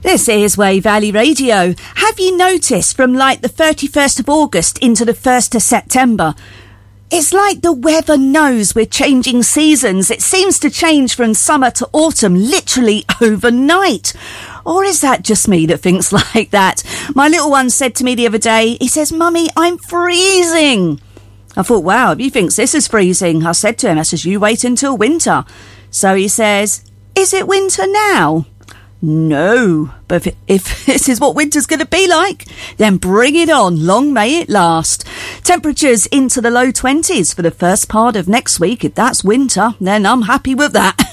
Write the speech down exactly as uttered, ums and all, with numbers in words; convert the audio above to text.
This is Wave Valley Radio. Have you noticed from like the thirty-first of August into the first of September, it's like the weather knows we're changing seasons. It seems to change from summer to autumn literally overnight. Or is that just me that thinks like that? My little one said to me the other day, he says, "Mummy, I'm freezing." I thought, wow, if he thinks this is freezing. I said to him, I says, you wait until winter. So he says, is it winter now? No, but if, if this is what winter's going to be like, then bring it on. Long may it last. Temperatures into the low twenties for the first part of next week. If that's winter, then I'm happy with that.